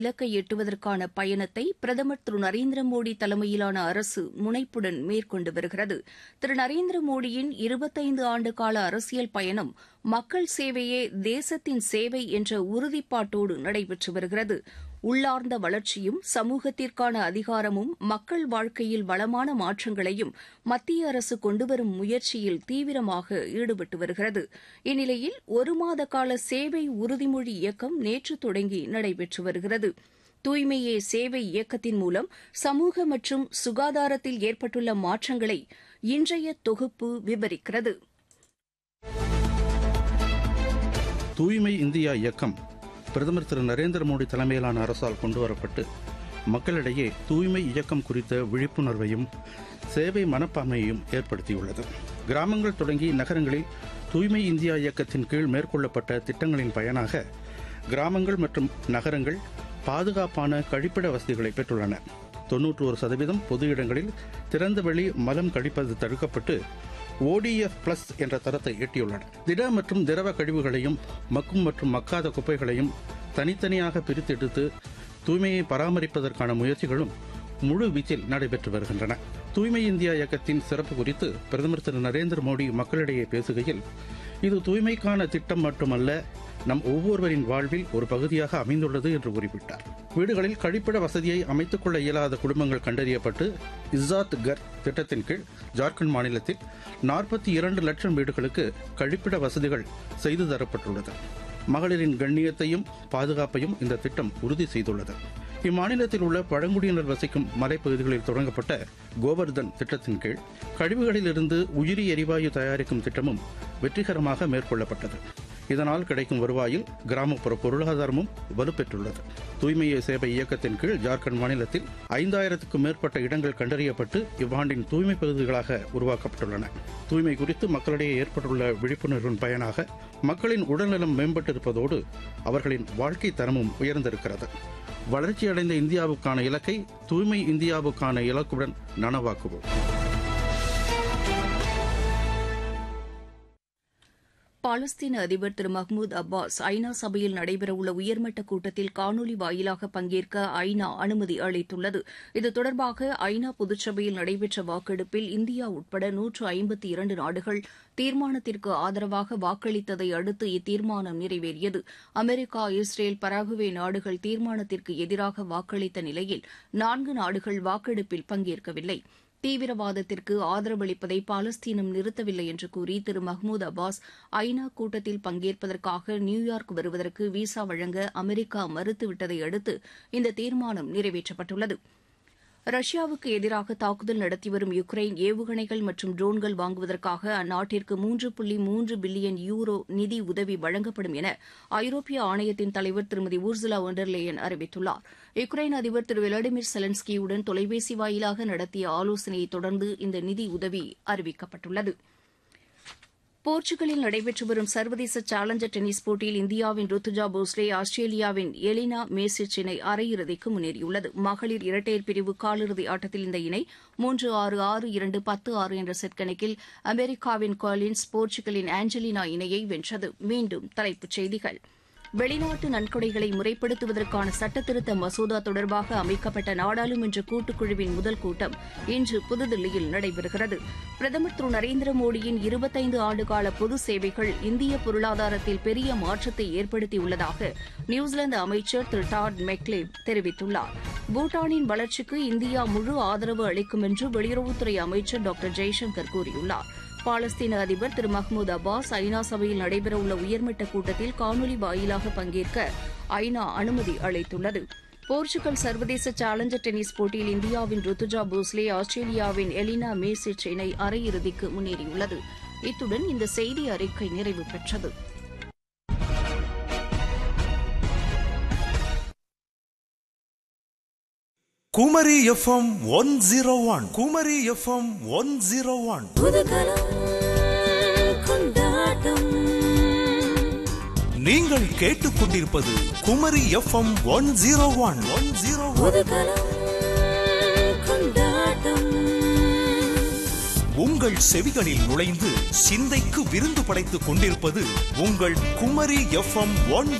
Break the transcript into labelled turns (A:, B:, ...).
A: இலக்கை எட்டுவதற்கான பயணத்தை பிரதமர் திரு நரேந்திர மோடி தலைமையிலான அரசு முனைப்புடன் மேற்கொண்டு வருகிறது. திரு நரேந்திர மோடியின் 25 ஆண்டு கால அரசியல் பயணம் மக்கள் சேவையே தேசத்தின் சேவை என்ற உறுதிப்பாட்டோடு நடைபெற்று வருகிறது. உள்ளார்ந்த வளர்ச்சியும் சமூகத்திற்கான அதிகாரமும் மக்கள் வாழ்க்கையில் வளமான மாற்றங்களையும் மத்திய அரசு கொண்டுவரும் முயற்சியில் தீவிரமாக ஈடுபட்டு வருகிறது. இந்நிலையில் 1 மாத கால சேவை உறுதிமொழி இயக்கம் நேற்று தொடங்கி நடைபெற்று வருகிறது. தூய்மையே சேவை இயக்கத்தின் மூலம் சமூக மற்றும் சுகாதாரத்தில் ஏற்பட்டுள்ள மாற்றங்களை இன்றைய தொகுப்பு விவரிக்கிறது.
B: தூய்மை இந்தியா இயக்கம் பிரதமர் திரு நரேந்திர மோடி தலைமையிலான அரசால் கொண்டுவரப்பட்டு மக்களிடையே தூய்மை இயக்கம் குறித்த விழிப்புணர்வையும் சேவை மனப்பான்மையையும் ஏற்படுத்தியுள்ளது. கிராமங்கள் தொடங்கி நகரங்களில் தூய்மை இந்தியா இயக்கத்தின் கீழ் மேற்கொள்ளப்பட்ட திட்டங்களின் பயனாக கிராமங்கள் மற்றும் நகரங்கள் பாதுகாப்பான கழிப்பிட வசதிகளை பெற்றுள்ளன. 91% பொது இடங்களில் திறந்தவெளி மலம் கழிப்பது தடுக்கப்பட்டு ODF+ என்ற தரத்தை எட்டியுள்ளன. திட மற்றும் திரவ கழிவுகளையும் மக்கும் மற்றும் மக்காத குப்பைகளையும் தனித்தனியாக பிரித்தெடுத்து தூய்மையை பராமரிப்பதற்கான முயற்சிகளும் முழு வீச்சில் நடைபெற்று வருகின்றன. தூய்மை இந்தியா இயக்கத்தின் சிறப்பு குறித்து பிரதமர் திரு நரேந்திர மோடி மக்களிடையே பேசுகையில், இது தூய்மைக்கான திட்டம் மட்டுமல்ல, நம் ஒவ்வொருவரின் வாழ்வில் ஒரு பகுதியாக அமைந்துள்ளது என்று குறிப்பிட்டார். வீடுகளில் கழிப்பிட வசதியை அமைத்துக் கொள்ள இயலாத குடும்பங்கள் கண்டறியப்பட்டு இஸ்ஸாத் கர் திட்டத்தின் கீழ் ஜார்க்கண்ட் மாநிலத்தில் 42 லட்சம் வீடுகளுக்கு கழிப்பிட வசதிகள் செய்து தரப்பட்டுள்ளது. மகளிரின் கண்ணியத்தையும் பாதுகாப்பையும் இந்த திட்டம் உறுதி செய்துள்ளது. இம்மாநிலத்தில் உள்ள பழங்குடியினர் வசிக்கும் மலைப்பகுதிகளில் தொடங்கப்பட்ட கோவர்தன் திட்டத்தின் கீழ் கழிவுகளிலிருந்து உயிரி எரிவாயு தயாரிக்கும் திட்டமும் வெற்றிகரமாக மேற்கொள்ளப்பட்டது. இதனால் கிடைக்கும் வருவாயில் கிராமப்புற பொருளாதாரமும் வலுப்பெற்றுள்ளது. தூய்மையே சேவை இயக்கத்தின் கீழ் ஜார்க்கண்ட் மாநிலத்தில் 5000க்கும் மேற்பட்ட இடங்கள் கண்டறியப்பட்டு இவ்வாண்டின் தூய்மை பகுதிகளாக உருவாக்கப்பட்டுள்ளன. தூய்மை குறித்து மக்களிடையே ஏற்பட்டுள்ள விழிப்புணர்வின் பயனாக மக்களின் உடல்நலம் மேம்பட்டிருப்பதோடு அவர்களின் வாழ்க்கை தரமும் உயர்ந்திருக்கிறது. வளர்ச்சியடைந்த இந்தியாவுக்கான இலக்கை தூய்மை இந்தியாவுக்கான இலக்குடன் நனவாக்குவோம்.
A: பாலஸ்தீன அதிபர் திரு மஹ்மூத் அப்பாஸ் ஐநா சபையில் நடைபெறவுள்ள உயர்மட்ட கூட்டத்தில் காணொலி வாயிலாக பங்கேற்க ஐநா அனுமதி அளித்துள்ளது. இது தொடர்பாக ஐநா பொதுச்சபையில் நடைபெற்ற வாக்கெடுப்பில் இந்தியா உட்பட 152 நாடுகள் தீர்மானத்திற்கு ஆதரவாக வாக்களித்ததை அடுத்து இத்தீர்மானம் நிறைவேறியது. அமெரிக்கா, இஸ்ரேல், பராகுவே நாடுகள் தீர்மானத்திற்கு எதிராக வாக்களித்த நிலையில் 4 நாடுகள் வாக்கெடுப்பில் பங்கேற்கவில்லை. தீவிரவாதத்திற்கு ஆதரவளிப்பதை பாலஸ்தீனம் நிறுத்தவில்லை என்று கூறி திரு மஹ்மூத் அப்பாஸ் ஐநா கூட்டத்தில் பங்கேற்பதற்காக நியூயார்க் வருவதற்கு விசா வழங்க அமெரிக்கா மறுத்துவிட்டதை அடுத்து இந்த தீர்மானம் நிறைவேற்றப்பட்டுள்ளது. ரஷ்யாவுக்கு எதிராக தாக்குதல் நடத்தி வரும் யுக்ரைன் ஏவுகணைகள் மற்றும் ட்ரோன்கள் வாங்குவதற்காக அந்நாட்டிற்கு 3.3 பில்லியன் யூரோ நிதி உதவி வழங்கப்படும் என ஐரோப்பிய ஆணையத்தின் தலைவர் திருமதி ஊர்சுலா ஒன் டெர் லேயன் அறிவித்துள்ளார். யுக்ரைன் அதிபர் திரு விளாடிமிர் செலன்ஸ்கியுடன் தொலைபேசி வாயிலாக நடத்திய ஆலோசனையை தொடர்ந்து இந்த நிதி உதவி அறிவிக்கப்பட்டுள்ளது. போர்ச்சுகலில் நடைபெற்று வரும் சர்வதேச சேலஞ்சர் டென்னிஸ் போட்டியில் இந்தியாவின் ருத்துஜா போஸ்லே ஆஸ்திரேலியாவின் எலினா மேசிச் இணை அரையிறுதிக்கு முன்னேறியுள்ளது. மகளிர் இரட்டையர் பிரிவு காலிறுதி ஆட்டத்தில் இந்த இணை 3-6, 6-2, 10-6 என்ற செட் கணக்கில் அமெரிக்காவின் காலின்ஸ், போர்ச்சுகலின் ஆஞ்சலினா இணையை வென்றது. மீண்டும் தலைப்புச் செய்திகள். வெளிநாட்டு நன்கொடைகளை முறைப்படுத்துவதற்கான சட்டத்திருத்த மசோதா தொடர்பாக அமைக்கப்பட்ட நாடாளுமன்ற கூட்டுக்குழுவின் முதல் கூட்டம் இன்று புதுதில்லியில் நடைபெறுகிறது. பிரதமர் திரு நரேந்திர மோடியின் 25 ஆண்டுகால பொது சேவைகள் இந்திய பொருளாதாரத்தில் பெரிய மாற்றத்தை ஏற்படுத்தியுள்ளதாக நியூசிலாந்து அமைச்சர் திரு டாட் மெக்லேவ் தெரிவித்துள்ளார். பூட்டானின் வளர்ச்சிக்கு இந்தியா முழு ஆதரவு அளிக்கும் என்று வெளியுறவுத்துறை அமைச்சர் டாக்டர் ஜெய்சங்கர் கூறியுள்ளார். பாலஸ்தீன அதிபர் திரு மஹ்மூத் அப்பாஸ் ஐநா சபையில் நடைபெறவுள்ள உயர்மட்ட கூட்டத்தில் காணொலி வாயிலாக பங்கேற்க ஐநா அனுமதி அளித்துள்ளது. போர்ச்சுகல் சர்வதேச சேலஞ்சர் டென்னிஸ் போட்டியில் இந்தியாவின் ருத்துஜா போஸ்லே ஆஸ்திரேலியாவின் எலினா மேசிச் இணை அரையிறுதிக்கு முன்னேறியுள்ளது. இத்துடன் இந்த செய்தி அறிக்கை நிறைவு பெற்றது.
C: குமரி FM 101. குமரி FM 101. நீங்கள் கேட்டுக்கொண்டிருப்பது குமரி FM 101. உங்கள் செவிகளில் நுழைந்து சிந்தைக்கு விருந்து படைத்துக் கொண்டிருப்பது உங்கள் குமரி FM 101.